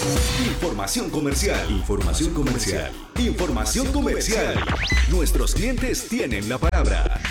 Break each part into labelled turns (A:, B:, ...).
A: Información comercial. Información comercial. Información comercial. Nuestros clientes tienen la palabra.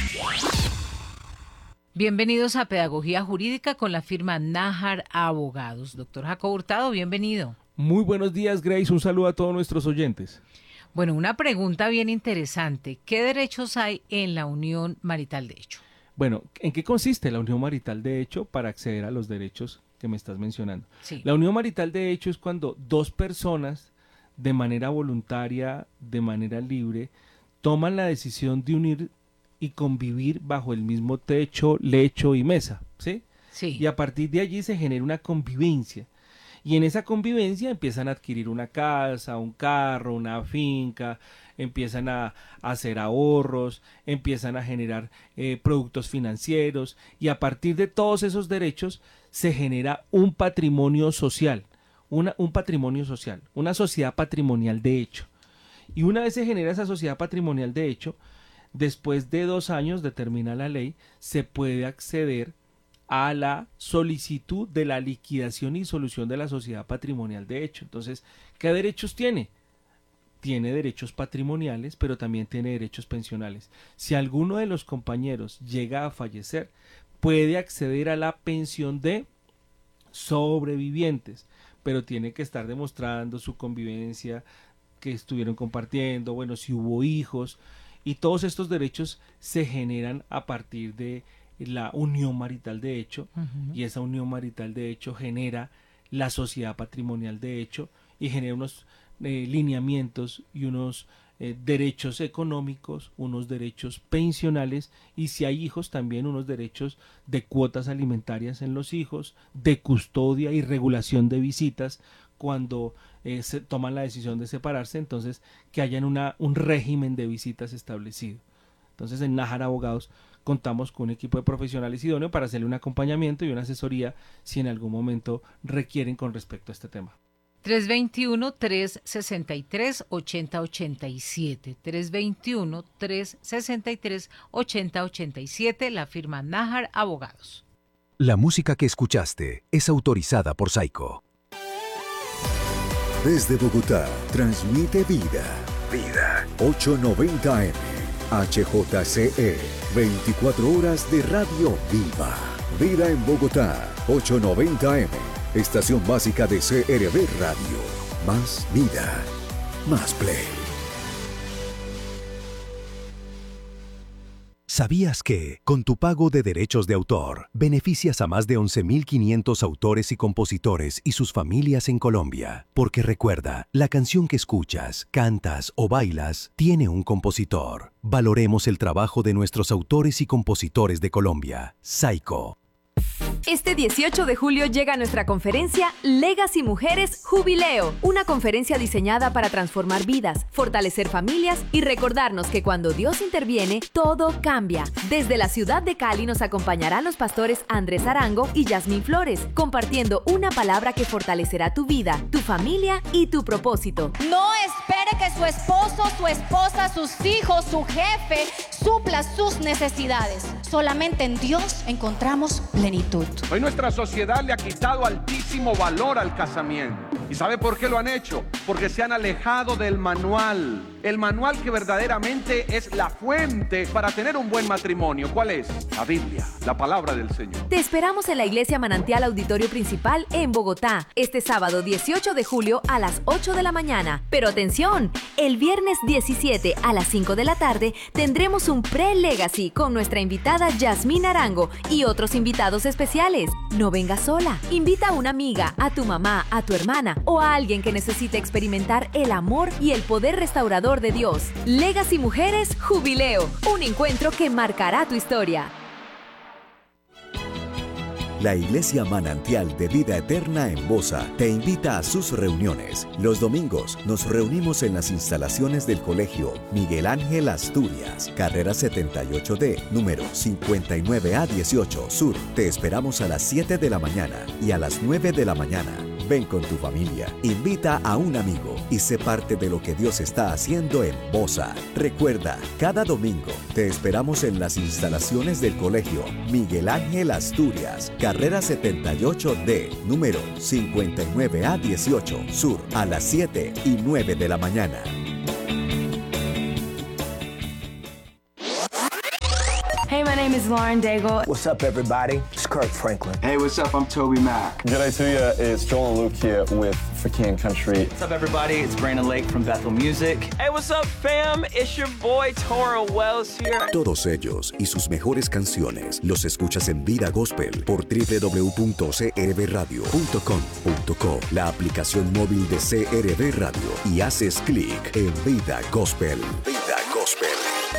B: Bienvenidos a Pedagogía Jurídica con la firma Nájar Abogados. Doctor Jacobo Hurtado, bienvenido.
C: Muy buenos días, Grace. Un saludo a todos nuestros oyentes.
B: Bueno, una pregunta bien interesante. ¿Qué derechos hay en la unión marital de hecho?
C: Bueno, ¿en qué consiste la unión marital de hecho para acceder a los derechos que me estás mencionando?
B: Sí.
C: La unión marital de hecho es cuando dos personas, de manera voluntaria, de manera libre, toman la decisión de unir y convivir bajo el mismo techo, lecho y mesa, ¿sí?
B: Sí.
C: Y a partir de allí se genera una convivencia. Y en esa convivencia empiezan a adquirir una casa, un carro, una finca, empiezan a hacer ahorros, empiezan a generar productos financieros, y a partir de todos esos derechos se genera un patrimonio social, un patrimonio social, una sociedad patrimonial de hecho. Y una vez se genera esa sociedad patrimonial de hecho, después de 2 años, determina la ley, se puede acceder a la solicitud de la liquidación y solución de la sociedad patrimonial de hecho. Entonces, ¿qué derechos tiene? Tiene derechos patrimoniales, pero también tiene derechos pensionales. Si alguno de los compañeros llega a fallecer, puede acceder a la pensión de sobrevivientes, pero tiene que estar demostrando su convivencia, que estuvieron compartiendo, bueno, si hubo hijos, y todos estos derechos se generan a partir de la unión marital de hecho, y esa unión marital de hecho genera la sociedad patrimonial de hecho y genera unos lineamientos y unos derechos económicos, unos derechos pensionales, y si hay hijos también unos derechos de cuotas alimentarias en los hijos, de custodia y regulación de visitas cuando se toman la decisión de separarse, entonces que hayan un régimen de visitas establecido. Entonces en Nájar Abogados contamos con un equipo de profesionales idóneo para hacerle un acompañamiento y una asesoría si en algún momento requieren con respecto a este tema.
B: 321-363-8087, 321-363-8087, la firma Nájar Abogados.
A: La música que escuchaste es autorizada por Saico. Desde Bogotá, transmite Vida. Vida. 890M. HJCE. 24 horas de radio viva. Vida en Bogotá. 890M. Estación básica de CRB Radio. Más vida. Más play. ¿Sabías que, con tu pago de derechos de autor, beneficias a más de 11.500 autores y compositores y sus familias en Colombia? Porque recuerda, la canción que escuchas, cantas o bailas tiene un compositor. Valoremos el trabajo de nuestros autores y compositores de Colombia. Saico.
D: Este 18 de julio llega nuestra conferencia Legacy Mujeres Jubileo, una conferencia diseñada para transformar vidas, fortalecer familias y recordarnos que cuando Dios interviene, todo cambia. Desde la ciudad de Cali nos acompañarán los pastores Andrés Arango y Yasmín Flores, compartiendo una palabra que fortalecerá tu vida, tu familia y tu propósito.
E: No espere que su esposo, su esposa, sus hijos, su jefe supla sus necesidades. Solamente en Dios encontramos plenitud.
F: Hoy nuestra sociedad le ha quitado altísimo valor al casamiento. ¿Y sabe por qué lo han hecho? Porque se han alejado del manual. El manual que verdaderamente es la fuente para tener un buen matrimonio. ¿Cuál es? La Biblia, la palabra del Señor.
D: Te esperamos en la Iglesia Manantial Auditorio Principal en Bogotá, este sábado 18 de julio a las 8 de la mañana. Pero atención, el viernes 17 a las 5 de la tarde tendremos un pre-legacy con nuestra invitada Yasmín Arango y otros invitados especiales. No vengas sola, invita a una amiga, a tu mamá, a tu hermana o a alguien que necesite experimentar el amor y el poder restaurador de Dios. Legacy Mujeres Jubileo, un encuentro que marcará tu historia.
A: La Iglesia Manantial de Vida Eterna en Bosa te invita a sus reuniones. Los domingos nos reunimos en las instalaciones del Colegio Miguel Ángel Asturias, carrera 78D, número 59A18 Sur. Te esperamos a las 7 de la mañana y a las 9 de la mañana.
G: Ven con tu familia, invita a un amigo y sé parte de lo que Dios está haciendo en Bosa. Recuerda, cada domingo te esperamos en las instalaciones del Colegio Miguel Ángel Asturias, carrera 78D, número 59A18, Sur, a las 7 y 9 de la mañana.
H: Hey, my name is Lauren Daigle.
I: What's up, everybody? It's Kirk Franklin.
J: Hey, what's up? I'm Toby Mac.
K: G'day to you. It's Joel and Luke here with Fakian Country.
L: What's up, everybody? It's Brandon Lake from Bethel Music.
M: Hey, what's up, fam? It's your boy Toro Wells here.
G: Todos ellos y sus mejores canciones los escuchas en Vida Gospel por www.crbradio.com.co, la aplicación móvil de CRB Radio, y haces clic en Vida Gospel. Vida Gospel.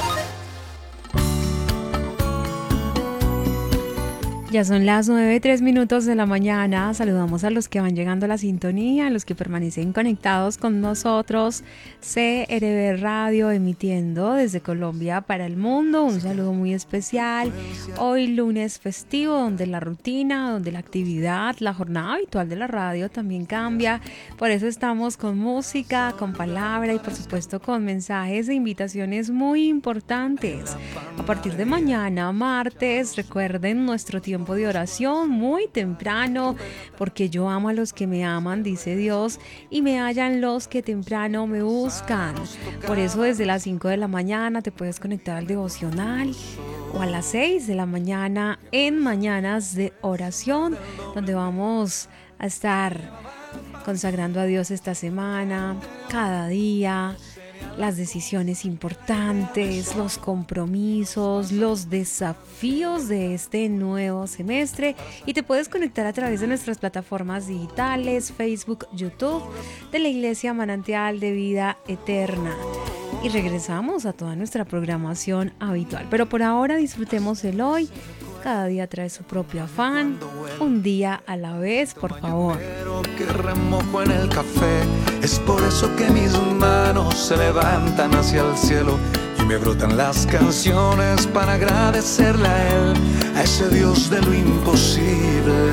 N: Ya son las 9:03 de la mañana. Saludamos a los que van llegando a la sintonía, a los que permanecen conectados con nosotros. CRB Radio emitiendo desde Colombia para el mundo. Un saludo muy especial. Hoy lunes festivo, donde la rutina, donde la actividad, la jornada habitual de la radio también cambia. Por eso estamos con música, con palabra y por supuesto con mensajes e invitaciones muy importantes. A partir de mañana, martes, recuerden nuestro tiempo de oración muy temprano, porque yo amo a los que me aman, dice Dios, y me hallan los que temprano me buscan. Por eso desde las 5 de la mañana te puedes conectar al devocional, o a las 6 de la mañana en Mañanas de Oración, donde vamos a estar consagrando a Dios esta semana, cada día, las decisiones importantes, los compromisos, los desafíos de este nuevo semestre, y te puedes conectar a través de nuestras plataformas digitales, Facebook, YouTube, de la Iglesia Manantial de Vida Eterna. Y regresamos a toda nuestra programación habitual, pero por ahora disfrutemos el hoy. Cada día trae su propio afán, un día a la vez, por favor.
O: Que remojo en el café, es por eso que mis manos se levantan hacia el cielo y me brotan las canciones para agradecerle a Él, a ese Dios de lo imposible,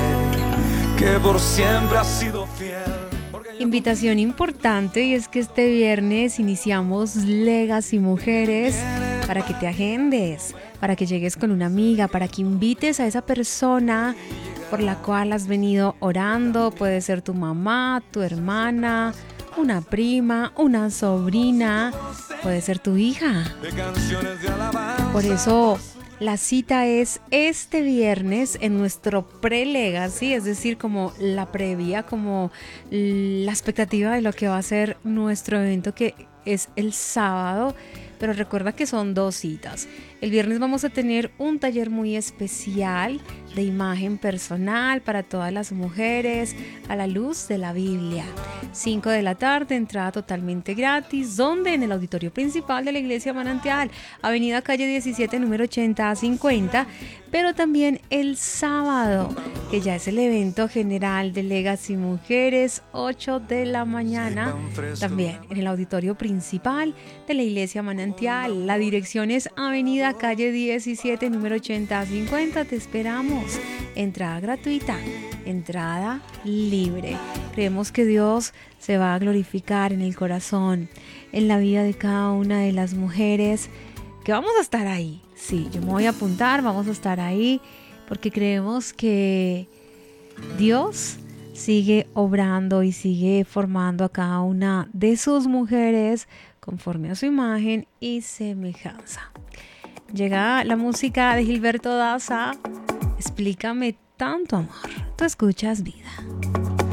O: que por siempre ha sido fiel.
N: Invitación importante, y es que este viernes iniciamos Legacy Mujeres, para que te agendes, para que llegues con una amiga, para que invites a esa persona por la cual has venido orando. Puede ser tu mamá, tu hermana, una prima, una sobrina, puede ser tu hija. Por eso la cita es este viernes en nuestro pre-Legacy, es decir, como la previa, como la expectativa de lo que va a ser nuestro evento, que es el sábado. Pero recuerda que son 2 citas. El viernes vamos a tener un taller muy especial de imagen personal para todas las mujeres a la luz de la Biblia. 5 de la tarde, entrada totalmente gratis. ¿Dónde? En el auditorio principal de la Iglesia Manantial, Avenida Calle 17, número 80 a 50. Pero también el sábado, que ya es el evento general de Legacy Mujeres, 8 de la mañana. También en el auditorio principal de la Iglesia Manantial. La dirección es Avenida Calle 17, número 80 a 50. Te esperamos. Entrada gratuita, entrada libre. Creemos que Dios se va a glorificar en el corazón, en la vida de cada una de las mujeres, que vamos a estar ahí. Sí, yo me voy a apuntar, vamos a estar ahí, porque creemos que Dios sigue obrando y sigue formando a cada una de sus mujeres conforme a su imagen y semejanza. Llega la música de Gilberto Daza, Explícame tanto amor. Tú escuchas Vida.